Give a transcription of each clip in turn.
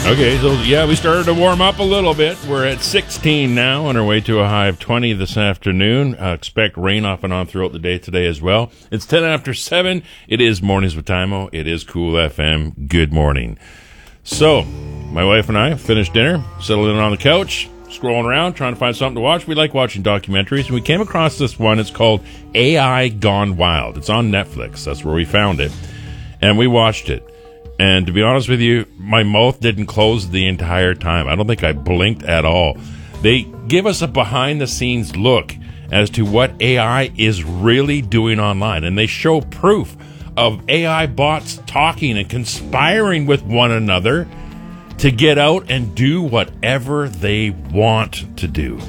Okay, so yeah, we started to warm up a little bit. We're at 16 now, on our way to a high of 20 this afternoon. Expect rain off and on throughout the day today as well. It's 10 after 7. It is Mornings with Timo. It is Cool FM. Good morning. So, my wife and I finished dinner, settled in on the couch, scrolling around, trying to find something to watch. We like watching documentaries, and we came across this one. It's called AI Gone Wild. It's on Netflix. That's where we found it. And we watched it. And to be honest with you, my mouth didn't close the entire time. I don't think I blinked at all. They give us a behind-the-scenes look as to what AI is really doing online. And they show proof of AI bots talking and conspiring with one another to get out and do whatever they want to do.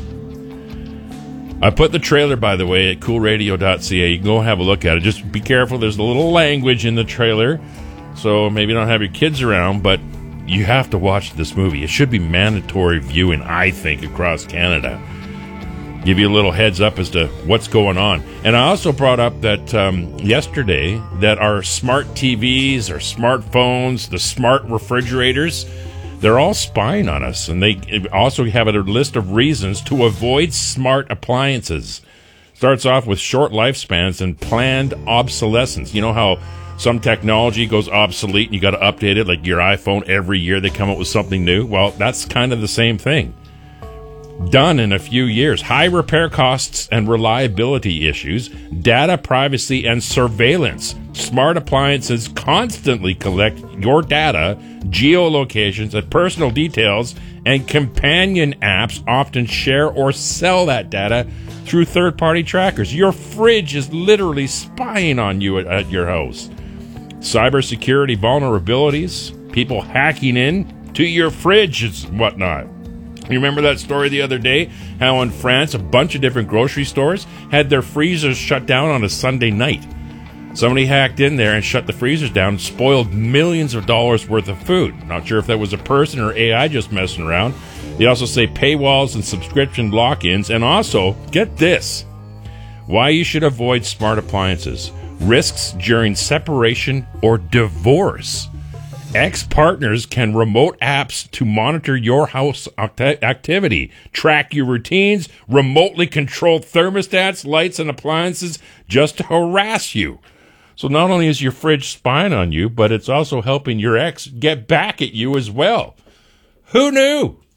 I put the trailer, by the way, at coolradio.ca. You can go have a look at it. Just be careful. There's a little language in the trailer. So maybe don't have your kids around, but you have to watch this movie. It should be mandatory viewing, I think, across Canada. Give you a little heads up as to what's going on. And I also brought up that yesterday that our smart TVs, our smartphones, the smart refrigerators, they're all spying on us. And they also have a list of reasons to avoid smart appliances. Starts off with short lifespans and planned obsolescence. You know how some technology goes obsolete and you got to update it, like your iPhone every year they come up with something new? Well, that's kind of the same thing. Done in a few years. High repair costs and reliability issues, data privacy and surveillance. Smart appliances constantly collect your data, geolocations, and personal details, and companion apps often share or sell that data through third-party trackers. Your fridge is literally spying on you at your house. Cybersecurity vulnerabilities, people hacking in to your fridge and whatnot. You remember that story the other day, how in France a bunch of different grocery stores had their freezers shut down on a Sunday night. Somebody hacked in there and shut the freezers down and spoiled millions of dollars worth of food. Not sure if that was a person or AI just messing around. They also say paywalls and subscription lock-ins. And also, get this, why you should avoid smart appliances. Risks during separation or divorce. Ex-partners can remote apps to monitor your house activity, track your routines, remotely control thermostats, lights, and appliances just to harass you. So not only is your fridge spying on you, but it's also helping your ex get back at you as well. Who knew?